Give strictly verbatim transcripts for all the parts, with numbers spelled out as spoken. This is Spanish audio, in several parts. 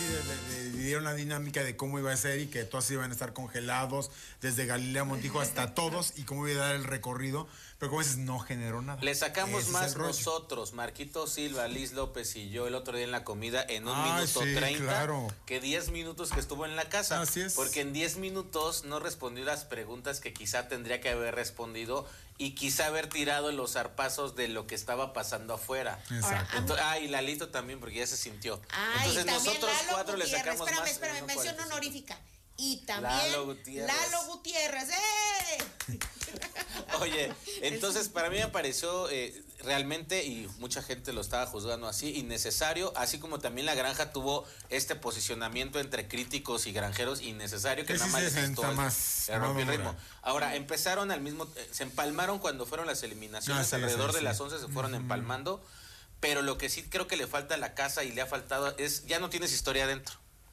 le, le dieron la dinámica de cómo iba a ser y que todos iban a estar congelados, desde Galilea Montijo hasta todos, y cómo iba a dar el recorrido, pero como dices, no generó nada. Le sacamos Ese más nosotros, Marquito Silva, Liz López y yo el otro día en la comida en un Ay, minuto sí, treinta claro. que diez minutos que estuvo en la casa. Así es. Porque en diez minutos no respondió las preguntas que quizá tendría que haber respondido y quizá haber tirado los zarpazos de lo que estaba pasando afuera. Exacto. Entonces, ah, y Lalito también, porque ya se sintió. Ay, Entonces también nosotros Lalo cuatro le Gutiérrez. sacamos espérame, más. Espérame, espérame, mención honorífica. Y también Lalo Gutiérrez. Lalo Gutiérrez. ¡Eh! Oye, entonces para mí me pareció eh, realmente, y mucha gente lo estaba juzgando así, innecesario, así como también la granja tuvo este posicionamiento entre críticos y granjeros innecesario, que Ese nada más sí les se más, le rompió el no, ritmo. Ahora, empezaron al mismo, eh, se empalmaron cuando fueron las eliminaciones, Ah, sí, alrededor sí, de sí. las once se fueron Uh-huh. empalmando, pero lo que sí creo que le falta a la casa y le ha faltado es, ya no tienes historia adentro.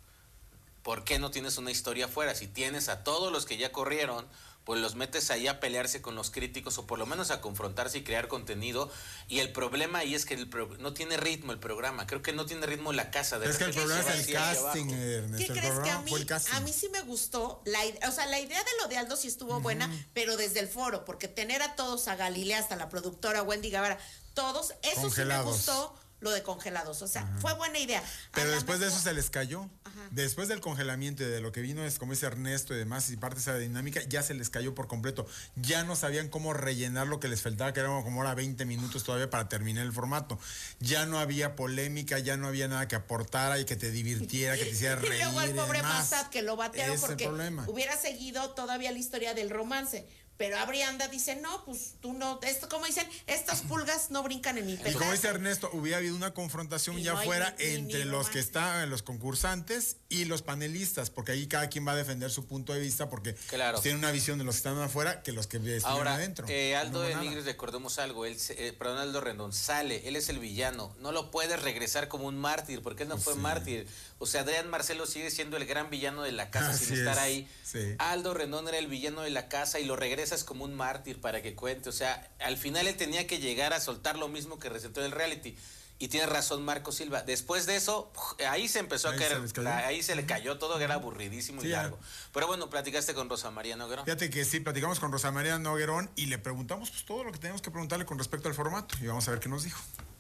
¿Por qué no tienes una historia afuera? Si tienes a todos los que ya corrieron, pues los metes ahí a pelearse con los críticos o por lo menos a confrontarse y crear contenido. Y el problema ahí es que el pro- no tiene ritmo el programa. Creo que no tiene ritmo la casa. De Es que el repente problema se es el va hacia casting, abajo. Ernesto. ¿Qué el crees que programa a mí, fue el casting. a mí sí me gustó? La, o sea, la idea de lo de Aldo sí estuvo uh-huh. buena, pero desde el foro, porque tener a todos, a Galilea, hasta la productora Wendy Guevara, todos, eso Congelados. sí me gustó. Lo de congelados, o sea, uh-huh. fue buena idea. Pero a después de mejor... eso se les cayó. Ajá. Después del congelamiento y de lo que vino es, como dice Ernesto y demás, y parte de esa dinámica, ya se les cayó por completo. Ya no sabían cómo rellenar lo que les faltaba, que eran como ahora veinte minutos todavía para terminar el formato. Ya no había polémica, ya no había nada que aportara y que te divirtiera, que te hiciera reír. Y luego el pobre demás. Massad que lo batearon Ese porque problema. hubiera seguido todavía la historia del romance. Pero Abrianda dice, no, pues tú no, esto como dicen, estas pulgas no brincan en mi pedazo. Y como dice Ernesto, hubiera habido una confrontación y ya no fuera ni, ni, entre ni los que están, los concursantes y los panelistas, porque ahí cada quien va a defender su punto de vista, porque claro. pues, tiene una visión de los que están afuera que los que están Ahora, adentro. Eh, Aldo no de Nigris, recordemos algo, él, eh, perdón, Aldo Rendón, sale, él es el villano, no lo puedes regresar como un mártir, porque él no pues fue sí. mártir. O sea, Adrián Marcelo sigue siendo el gran villano de la casa Así sin estar es. ahí. Sí. Aldo Rendón era el villano de la casa y lo regresas como un mártir para que cuente. O sea, al final él tenía que llegar a soltar lo mismo que presentó en el reality. Y tiene razón Marco Silva. Después de eso, ahí se empezó ahí a caer, se la, ahí se le cayó todo, que era aburridísimo sí, y largo. Ya. Pero bueno, platicaste con Rosa María Noguerón. Fíjate que sí, platicamos con Rosa María Noguerón y le preguntamos pues todo lo que teníamos que preguntarle con respecto al formato. Y vamos a ver qué nos dijo.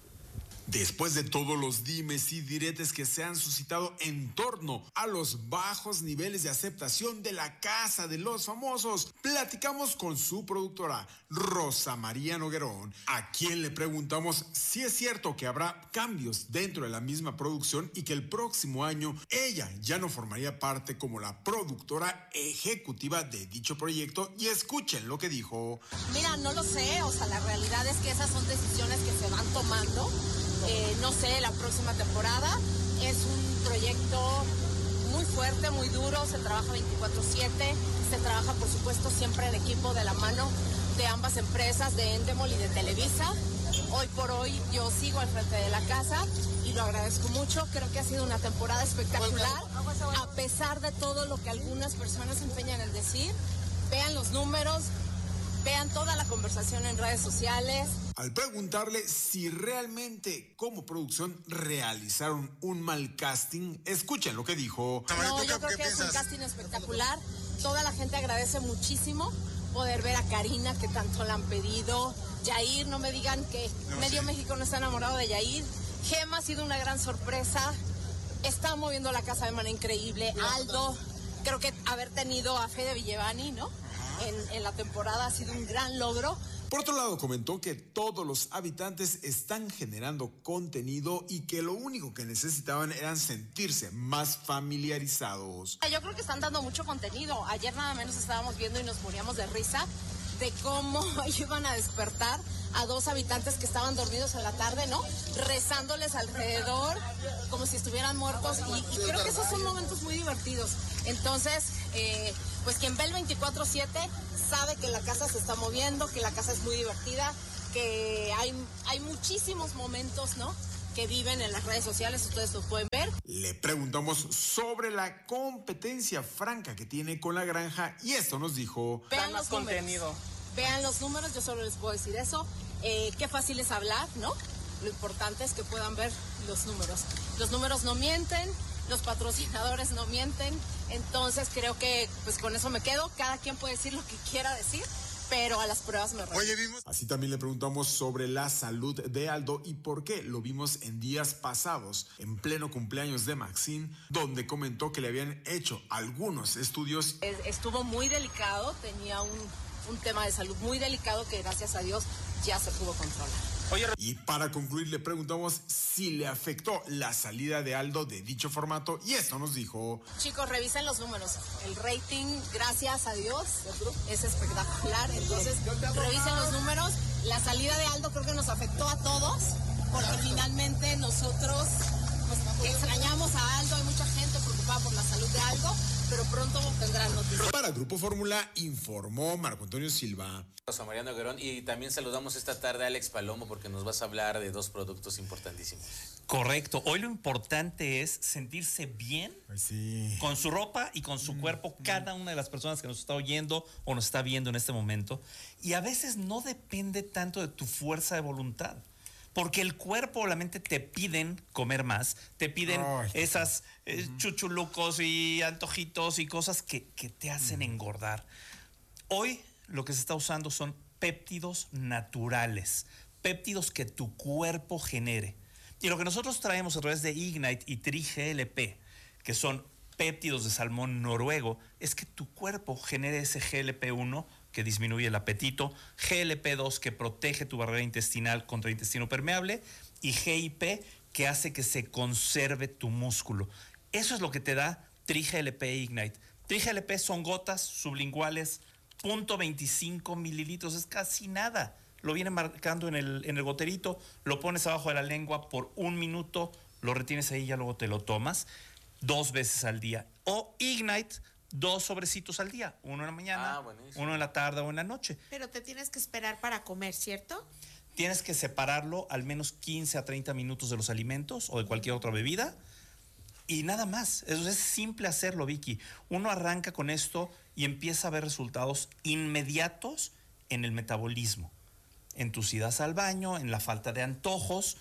Después de todos los dimes y diretes que se han suscitado en torno a los bajos niveles de aceptación de la Casa de los Famosos, platicamos con su productora, Rosa María Noguerón, a quien le preguntamos si es cierto que habrá cambios dentro de la misma producción y que el próximo año ella ya no formaría parte como la productora ejecutiva de dicho proyecto, y escuchen lo que dijo. Mira, no lo sé, o sea, la realidad es que esas son decisiones que se van tomando. Eh, no sé, la próxima temporada es un proyecto muy fuerte, muy duro, se trabaja veinticuatro siete, se trabaja por supuesto siempre en equipo de la mano de ambas empresas, de Endemol y de Televisa. Hoy por hoy yo sigo al frente de la casa y lo agradezco mucho, creo que ha sido una temporada espectacular, a pesar de todo lo que algunas personas se empeñan en decir. Vean los números, vean toda la conversación en redes sociales. Al preguntarle si realmente como producción realizaron un mal casting, escuchen lo que dijo. No, yo creo que es un casting espectacular. Toda la gente agradece muchísimo poder ver a Karina, que tanto la han pedido. Yair, no me digan que no, medio sí. México no está enamorado de Yair. Gema ha sido una gran sorpresa. Está moviendo la casa de manera increíble. Aldo, creo que haber tenido a Fede Villevani, ¿no? En, en la temporada ha sido un gran logro. Por otro lado, comentó que todos los habitantes están generando contenido y que lo único que necesitaban eran sentirse más familiarizados. Yo creo que están dando mucho contenido. Ayer nada menos estábamos viendo y nos moríamos de risa de cómo iban a despertar a dos habitantes que estaban dormidos en la tarde, ¿no? Rezándoles alrededor como si estuvieran muertos y, y creo que esos son momentos muy divertidos. Entonces, eh, pues quien ve el veinticuatro siete sabe que la casa se está moviendo, que la casa es muy divertida, que hay, hay muchísimos momentos, ¿no?, que viven en las redes sociales, ustedes lo pueden ver. Le preguntamos sobre la competencia franca que tiene con la granja y esto nos dijo. Vean los contenido. Vean los números, yo solo les puedo decir eso. Eh, qué fácil es hablar, ¿no? Lo importante es que puedan ver los números. Los números no mienten, los patrocinadores no mienten, entonces creo que pues con eso me quedo, cada quien puede decir lo que quiera decir, pero a las pruebas me remito. Oye, vimos. Así también le preguntamos sobre la salud de Aldo y por qué. Lo vimos en días pasados, en pleno cumpleaños de Maxine, donde comentó que le habían hecho algunos estudios. Estuvo muy delicado, tenía un, un tema de salud muy delicado que gracias a Dios ya se pudo controlar. Oye, y para concluir le preguntamos si le afectó la salida de Aldo de dicho formato y esto nos dijo. Chicos, revisen los números. El rating, gracias a Dios, es espectacular. Entonces, revisen los números. La salida de Aldo creo que nos afectó a todos porque finalmente nosotros pues, extrañamos a Aldo. Hay mucha gente preocupada por la salud de Aldo, pero pronto tendrán noticias. Para Grupo Fórmula informó Marco Antonio Silva. Rosa María Noguerón, y también saludamos esta tarde a Alex Palomo porque nos vas a hablar de dos productos importantísimos. Correcto. Hoy lo importante es sentirse bien Ay, sí. con su ropa y con su mm, cuerpo, mm. cada una de las personas que nos está oyendo o nos está viendo en este momento. Y a veces no depende tanto de tu fuerza de voluntad. Porque el cuerpo o la mente te piden comer más, te piden Ay, esas eh, uh-huh. chuchulucos y antojitos y cosas que, que te hacen uh-huh. engordar. Hoy lo que se está usando son péptidos naturales, péptidos que tu cuerpo genere. Y lo que nosotros traemos a través de Ignite y Tri-G L P, que son péptidos de salmón noruego, es que tu cuerpo genere ese G L P uno que disminuye el apetito, G L P dos que protege tu barrera intestinal contra el intestino permeable y G I P que hace que se conserve tu músculo. Eso es lo que te da Tri-G L P Ignite. Tri-G L P son gotas sublinguales, cero punto veinticinco mililitros, es casi nada. Lo viene marcando en el, en el goterito, lo pones abajo de la lengua por un minuto, lo retienes ahí y ya luego te lo tomas dos veces al día. O Ignite, dos sobrecitos al día, uno en la mañana, ah, uno en la tarde o en la noche. Pero te tienes que esperar para comer, ¿cierto? Tienes que separarlo al menos quince a treinta minutos de los alimentos o de cualquier otra bebida y nada más. Eso es simple hacerlo, Vicky. Uno arranca con esto y empieza a ver resultados inmediatos en el metabolismo, en tus idas al baño, en la falta de antojos.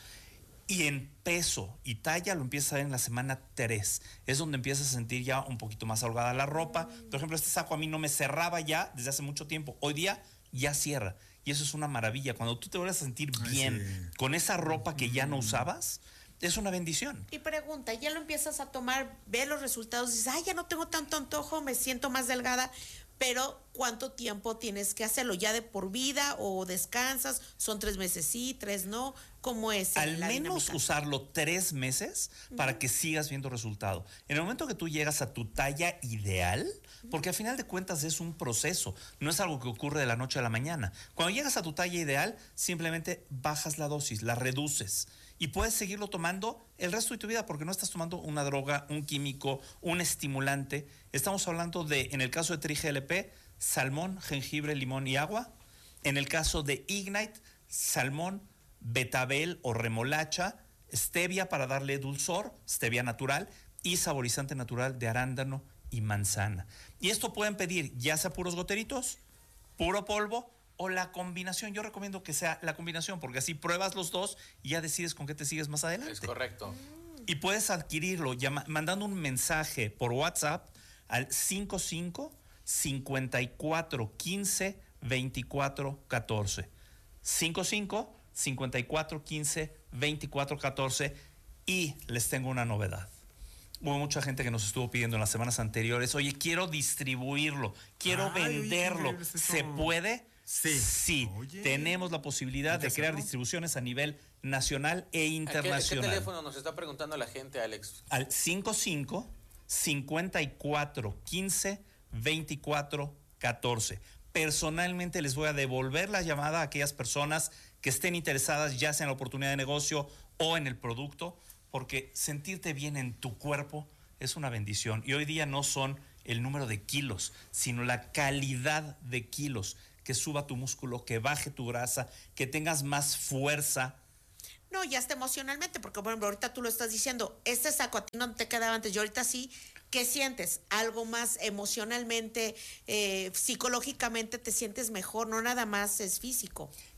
Y en peso y talla lo empiezas a ver en la semana tres. Es donde empiezas a sentir ya un poquito más holgada la ropa. Por ejemplo, este saco a mí no me cerraba ya desde hace mucho tiempo. Hoy día ya cierra. Y eso es una maravilla. Cuando tú te vuelves a sentir bien Ay, sí. con esa ropa que ya no usabas, es una bendición. Y pregunta, ya lo empiezas a tomar, ves los resultados y dices, ay, ya no tengo tanto antojo, me siento más delgada. Pero ¿cuánto tiempo tienes que hacerlo? ¿Ya de por vida o descansas? ¿Son tres meses sí, tres no? ¿Cómo es? Al menos dinámica? Usarlo tres meses uh-huh. para que sigas viendo resultado. En el momento que tú llegas a tu talla ideal, uh-huh. porque al final de cuentas es un proceso, no es algo que ocurre de la noche a la mañana. Cuando llegas a tu talla ideal, simplemente bajas la dosis, la reduces. Y puedes seguirlo tomando el resto de tu vida porque no estás tomando una droga, un químico, un estimulante. Estamos hablando de, en el caso de Tri-G L P, salmón, jengibre, limón y agua. En el caso de Ignite, salmón, betabel o remolacha, stevia para darle dulzor, stevia natural y saborizante natural de arándano y manzana. Y esto pueden pedir ya sea puros goteritos, puro polvo, o la combinación. Yo recomiendo que sea la combinación porque así pruebas los dos y ya decides con qué te sigues más adelante. Es correcto. Y puedes adquirirlo llama, mandando un mensaje por WhatsApp al cinco cinco, cincuenta y cuatro, quince, veinticuatro, catorce. cinco cinco, cincuenta y cuatro, quince, veinticuatro, catorce. Y les tengo una novedad. Hubo mucha gente que nos estuvo pidiendo en las semanas anteriores, oye, quiero distribuirlo, quiero Ay, venderlo. Oye, ¿se puede? Sí. Sí, Oye. tenemos la posibilidad de crear distribuciones a nivel nacional e internacional. ¿A qué, qué teléfono nos está preguntando la gente, Alex? Al cinco cinco, cincuenta y cuatro, quince, veinticuatro, catorce. Personalmente les voy a devolver la llamada a aquellas personas que estén interesadas ya sea en la oportunidad de negocio o en el producto, porque sentirte bien en tu cuerpo es una bendición. Y hoy día no son el número de kilos, sino la calidad de kilos. Que suba tu músculo, que baje tu grasa, que tengas más fuerza. No, ya hasta emocionalmente, porque por ejemplo, ahorita tú lo estás diciendo, este saco a ti no te quedaba antes, yo ahorita sí. ¿Qué sientes? ¿Algo más emocionalmente, eh, psicológicamente te sientes mejor? No nada más es físico.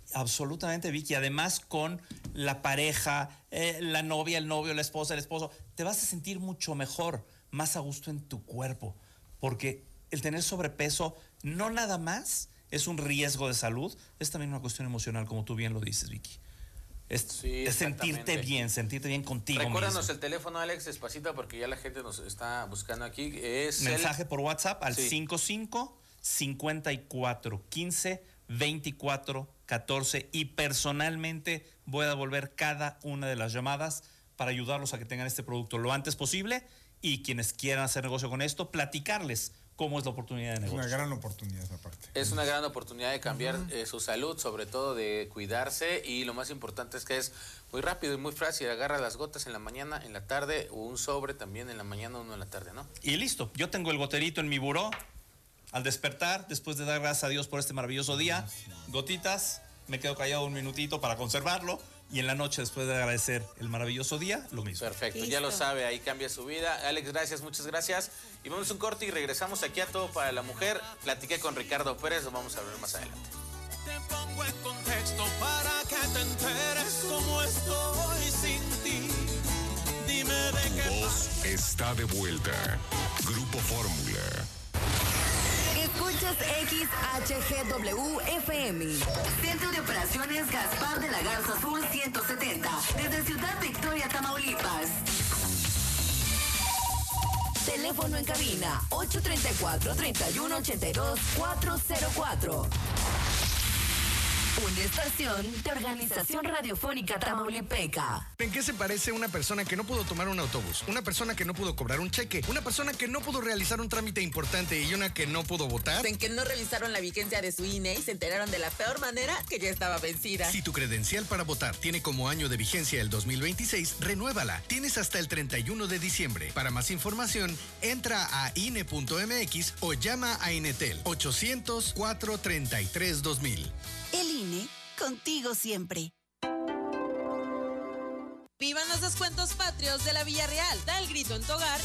Absolutamente, Vicky. Además, con la pareja, eh, la novia, el novio, la esposa, el esposo, te vas a sentir mucho mejor, más a gusto en tu cuerpo. Porque el tener sobrepeso no nada más es un riesgo de salud, es también una cuestión emocional, como tú bien lo dices, Vicky. Es, Sí, es sentirte bien, sentirte bien contigo Recuérdanos mismo. el teléfono, Alex, despacito, porque ya la gente nos está buscando aquí. Es Mensaje el... por WhatsApp al Sí. cinco cinco, cincuenta y cuatro, quince, veinticuatro, catorce y personalmente voy a devolver cada una de las llamadas para ayudarlos a que tengan este producto lo antes posible y quienes quieran hacer negocio con esto, platicarles cómo es la oportunidad de Es negocio. una gran oportunidad aparte. Es una gran oportunidad de cambiar uh-huh. eh, su salud, sobre todo de cuidarse, y lo más importante es que es muy rápido y muy fácil. Agarra las gotas en la mañana, en la tarde, o un sobre también en la mañana, uno en la tarde, ¿no? Y listo, yo tengo el goterito en mi buró. Al despertar, después de dar gracias a Dios por este maravilloso día, gotitas, me quedo callado un minutito para conservarlo. Y en la noche, después de agradecer el maravilloso día, lo mismo. Perfecto, Listo. ya lo sabe, ahí cambia su vida. Alex, gracias, muchas gracias. Y vamos a un corte y regresamos aquí a Todo para la Mujer. Platiqué con Ricardo Pérez, lo vamos a ver más adelante. Te pongo en contexto para que te enteres cómo estoy sin ti. Dime de qué. Voz está de vuelta. Grupo Fórmula. Escuchas X H G W F M. Centro de Operaciones Gaspar de la Garza Sur ciento setenta. Desde Ciudad Victoria, Tamaulipas. Teléfono en cabina ocho tres cuatro, tres uno ocho dos, cuatro cero cuatro. Una estación de Organización Radiofónica Tamaulipeca. ¿En qué se parece una persona que no pudo tomar un autobús? Una persona que no pudo cobrar un cheque, una persona que no pudo realizar un trámite importante y una que no pudo votar. En que no revisaron la vigencia de su I N E y se enteraron de la peor manera que ya estaba vencida. Si tu credencial para votar tiene como año de vigencia el dos mil veintiséis, renuévala. Tienes hasta el treinta y uno de diciembre. Para más información, entra a I N E punto M X o llama a Inetel ochocientos, cuatrocientos treinta y tres, dos mil. El I N E, contigo siempre. ¡Vivan los descuentos patrios de la Villarreal! Da el grito en tu hogar